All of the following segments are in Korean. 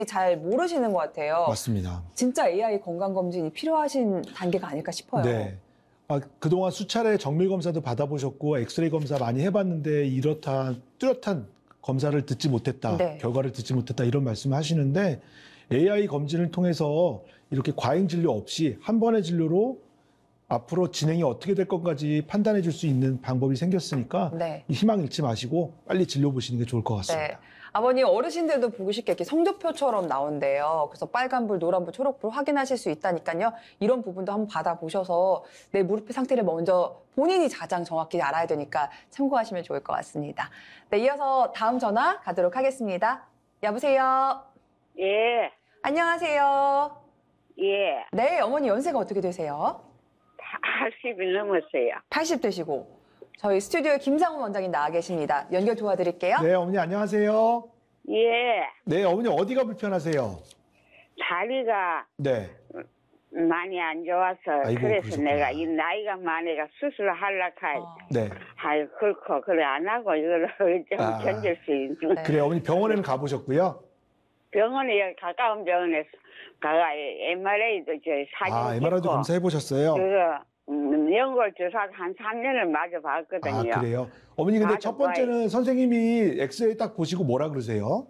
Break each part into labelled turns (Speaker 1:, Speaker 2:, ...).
Speaker 1: 잘 모르시는 것 같아요.
Speaker 2: 맞습니다.
Speaker 1: 진짜 AI 건강검진이 필요하신 단계가 아닐까 싶어요.
Speaker 2: 네. 그동안 수차례 정밀 검사도 받아보셨고 엑스레이 검사 많이 해봤는데 이렇다 뚜렷한 검사를 듣지 못했다,
Speaker 1: 네.
Speaker 2: 결과를 듣지 못했다 이런 말씀을 하시는데 AI 검진을 통해서 이렇게 과잉 진료 없이 한 번의 진료로 앞으로 진행이 어떻게 될 것까지 판단해 줄 수 있는 방법이 생겼으니까
Speaker 1: 네.
Speaker 2: 희망 잃지 마시고 빨리 진료 보시는 게 좋을 것 같습니다.
Speaker 1: 네. 아버님, 어르신들도 보기 쉽게 이렇게 성적표처럼 나온대요. 그래서 빨간불, 노란불, 초록불 확인하실 수 있다니까요. 이런 부분도 한번 받아보셔서 내 무릎의 상태를 먼저 본인이 가장 정확히 알아야 되니까 참고하시면 좋을 것 같습니다. 네, 이어서 다음 전화 가도록 하겠습니다. 여보세요?
Speaker 3: 예,
Speaker 1: 안녕하세요?
Speaker 3: 예.
Speaker 1: 네, 어머니 연세가 어떻게 되세요?
Speaker 3: 80이 넘었어요.
Speaker 1: 80 되시고. 저희 스튜디오에 김상훈 원장님 나와 계십니다. 연결 도와드릴게요.
Speaker 2: 네, 어머니 안녕하세요.
Speaker 3: 예,
Speaker 2: 네, 어머니 어디가 불편하세요?
Speaker 3: 다리가
Speaker 2: 네.
Speaker 3: 많이 안 좋아서
Speaker 2: 아이고,
Speaker 3: 그래서
Speaker 2: 그러셨구나.
Speaker 3: 내가 이 나이가 많으니까 수술을 하려고
Speaker 2: 네.
Speaker 3: 아이 그렇고 그래 안 하고 이걸 좀
Speaker 2: 아.
Speaker 3: 견딜 수 있는
Speaker 1: 네.
Speaker 2: 그래, 어머니 병원에는 가보셨고요?
Speaker 3: 병원에 여기 가까운 병원에서 가가 MRA도 저 사진
Speaker 2: MRI도
Speaker 3: 찍고
Speaker 2: 검사해 보셨어요?
Speaker 3: 그거 연골 주사 한 3년을 맞아 봤거든요.
Speaker 2: 그래요? 어머니, 근데
Speaker 3: 맞아,
Speaker 2: 첫 번째는 선생님이 엑스레이 딱 보시고 뭐라 그러세요?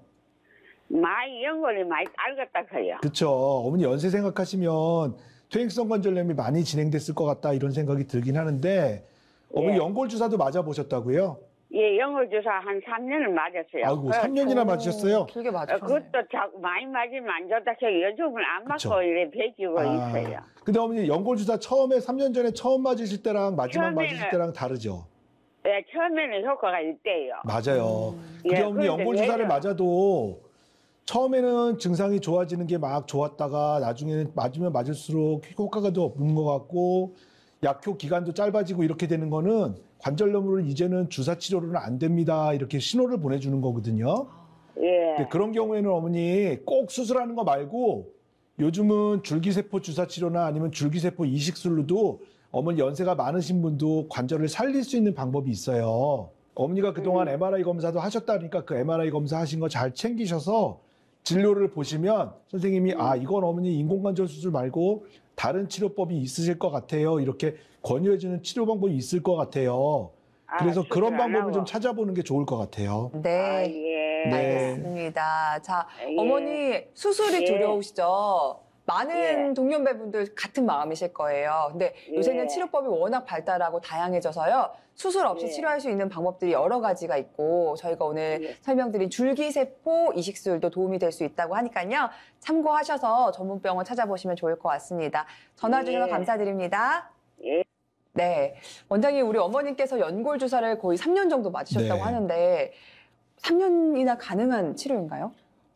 Speaker 3: 많이 연골이 많이 딸렸다 커요.
Speaker 2: 그쵸. 어머니 연세 생각하시면 퇴행성 관절염이 많이 진행됐을 것 같다 이런 생각이 들긴 하는데 어머니
Speaker 3: 예.
Speaker 2: 연골 주사도 맞아보셨다고요?
Speaker 3: 예, 연골 주사 한 3년을 맞았어요.
Speaker 2: 아이고,
Speaker 3: 그래서
Speaker 2: 3년이나 맞으셨어요?
Speaker 1: 길게 맞으셨네요.
Speaker 3: 그것도 자꾸 많이 맞으면 안 좋다 해서 요즘은 안
Speaker 2: 그쵸.
Speaker 3: 맞고 이래 배기고 있어요.
Speaker 2: 근데 어머니 연골 주사 처음에 3년 전에 처음 맞으실 때랑 마지막 맞으실
Speaker 3: 처음에는-
Speaker 2: 때랑 다르죠?
Speaker 3: 예, 처음에는 효과가 있대요.
Speaker 2: 맞아요.
Speaker 3: 예,
Speaker 2: 근데 어머니
Speaker 3: 그런데
Speaker 2: 연골 주사를
Speaker 3: 얘는-
Speaker 2: 맞아도 처음에는 증상이 좋아지는 게 막 좋았다가 나중에는 맞으면 맞을수록 효과가 더 없는 것 같고 약효 기간도 짧아지고 이렇게 되는 거는 관절염으로는 이제는 주사 치료로는 안 됩니다. 이렇게 신호를 보내주는 거거든요.
Speaker 3: 예,
Speaker 2: 근데 그런 경우에는 어머니 꼭 수술하는 거 말고 요즘은 줄기세포 주사 치료나 아니면 줄기세포 이식술로도 어머니 연세가 많으신 분도 관절을 살릴 수 있는 방법이 있어요. 어머니가 그동안 MRI 검사도 하셨다니까 그 MRI 검사 하신 거 잘 챙기셔서 진료를 보시면 선생님이 이건 어머니 인공관절 수술 말고 다른 치료법이 있으실 것 같아요. 이렇게 권유해주는 치료 방법이 있을 것 같아요. 그래서
Speaker 3: 수술
Speaker 2: 그런
Speaker 3: 안
Speaker 2: 방법을
Speaker 3: 하고.
Speaker 2: 좀 찾아보는 게 좋을 것 같아요.
Speaker 1: 네.
Speaker 3: 예.
Speaker 2: 네.
Speaker 1: 알겠습니다. 자,
Speaker 3: 예.
Speaker 1: 어머니 수술이
Speaker 3: 예.
Speaker 1: 두려우시죠? 많은
Speaker 3: 예.
Speaker 1: 동년배분들 같은 마음이실 거예요. 근데 요새는
Speaker 3: 예.
Speaker 1: 치료법이 워낙 발달하고 다양해져서요. 수술 없이
Speaker 3: 예.
Speaker 1: 치료할 수 있는 방법들이 여러 가지가 있고 저희가 오늘
Speaker 3: 예.
Speaker 1: 설명드린 줄기세포 이식술도 도움이 될 수 있다고 하니까요. 참고하셔서 전문병원 찾아보시면 좋을 것 같습니다. 전화 주셔서
Speaker 3: 예.
Speaker 1: 감사드립니다.
Speaker 3: 예.
Speaker 1: 네. 원장님, 우리 어머님께서 연골 주사를 거의 3년 정도 맞으셨다고
Speaker 2: 네.
Speaker 1: 하는데 3년이나 가능한 치료인가요?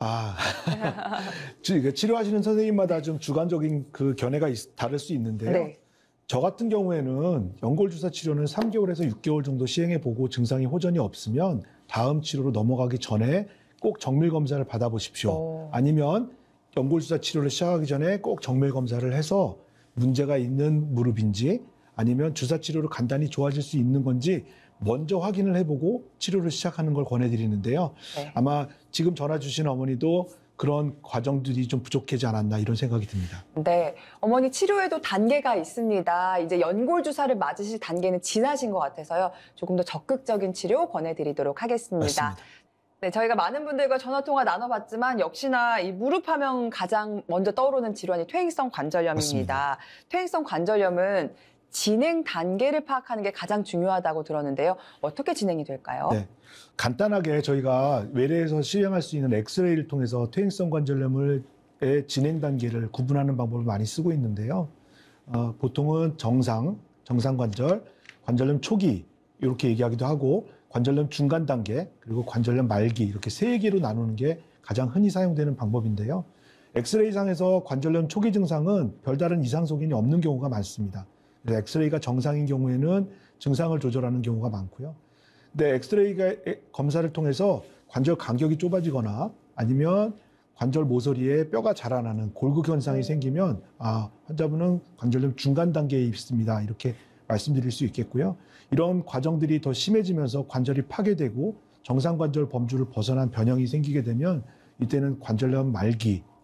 Speaker 2: 치료하시는 선생님마다 좀 주관적인 그 견해가 다를 수 있는데요.
Speaker 1: 네.
Speaker 2: 저 같은 경우에는 연골 주사 치료는 3개월에서 6개월 정도 시행해 보고 증상이 호전이 없으면 다음 치료로 넘어가기 전에 꼭 정밀 검사를 받아보십시오.
Speaker 1: 오.
Speaker 2: 아니면 연골 주사 치료를 시작하기 전에 꼭 정밀 검사를 해서 문제가 있는 무릎인지 아니면 주사 치료로 간단히 좋아질 수 있는 건지 먼저 확인을 해보고 치료를 시작하는 걸 권해드리는데요.
Speaker 1: 네.
Speaker 2: 아마 지금 전화 주신 어머니도 그런 과정들이 좀 부족하지 않았나 이런 생각이 듭니다.
Speaker 1: 네. 어머니 치료에도 단계가 있습니다. 이제 연골 주사를 맞으실 단계는 지나신 것 같아서요. 조금 더 적극적인 치료 권해드리도록 하겠습니다.
Speaker 2: 맞습니다.
Speaker 1: 네, 저희가 많은 분들과 전화통화 나눠봤지만 역시나 이 무릎 하면 가장 먼저 떠오르는 질환이 퇴행성 관절염입니다.
Speaker 2: 맞습니다.
Speaker 1: 퇴행성 관절염은 진행 단계를 파악하는 게 가장 중요하다고 들었는데요. 어떻게 진행이 될까요?
Speaker 2: 네. 간단하게 저희가 외래에서 시행할 수 있는 엑스레이를 통해서 퇴행성 관절염의 진행 단계를 구분하는 방법을 많이 쓰고 있는데요. 보통은 정상 관절, 관절염 초기 이렇게 얘기하기도 하고 관절염 중간 단계 그리고 관절염 말기 이렇게 세 개로 나누는 게 가장 흔히 사용되는 방법인데요. 엑스레이상에서 관절염 초기 증상은 별다른 이상 소견이 없는 경우가 많습니다. 그래서 엑스레이가 정상인 경우에는 증상을 조절하는 경우가 많고요. 근데 엑스레이가 검사를 통해서 관절 간격이 좁아지거나 아니면 관절 모서리에 뼈가 자라나는 골극 현상이 생기면 환자분은 관절염 중간 단계에 있습니다. 이렇게 말씀드릴 수 있겠고요. 이런 과정들이 더 심해지면서 관절이 파괴되고 정상관절 범주를 벗어난 변형이 생기게 되면 이때는 관절염 말기